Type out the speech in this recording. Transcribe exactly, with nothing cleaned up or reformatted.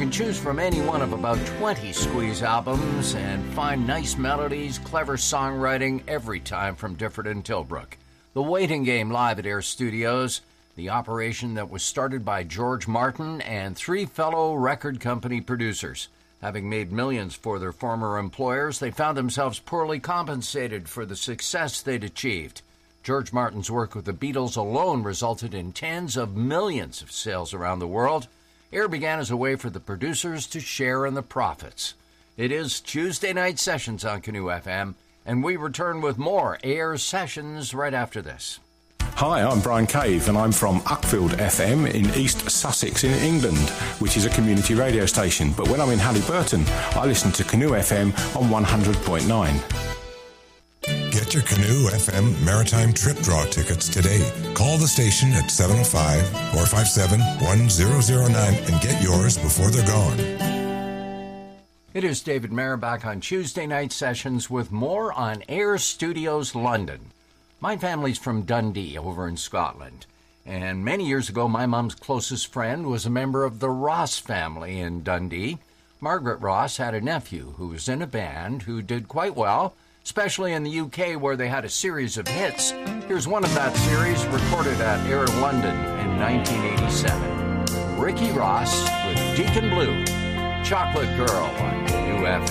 can choose from any one of about twenty Squeeze albums and find nice melodies, clever songwriting every time from Difford and Tilbrook. The Waiting Game live at Air Studios, the operation that was started by George Martin and three fellow record company producers. Having made millions for their former employers, they found themselves poorly compensated for the success they'd achieved. George Martin's work with the Beatles alone resulted in tens of millions of sales around the world. Air began as a way for the producers to share in the profits. It is Tuesday Night Sessions on Canoe F M, and we return with more Air Sessions right after this. Hi, I'm Brian Cave, and I'm from Uckfield F M in East Sussex in England, which is a community radio station. But when I'm in Halliburton, I listen to Canoe F M on one hundred point nine. Get your Canoe F M Maritime Trip Draw tickets today. Call the station at seven oh five, four five seven, one zero zero nine and get yours before they're gone. It is David Mayer back on Tuesday Night Sessions with more on Air Studios London. My family's from Dundee over in Scotland, and many years ago my mom's closest friend was a member of the Ross family in Dundee. Margaret Ross had a nephew who was in a band who did quite well, especially in the U K where they had a series of hits. Here's one of that series recorded at Air London in nineteen eighty-seven. Ricky Ross with Deacon Blue, Chocolate Girl on Canoe F M.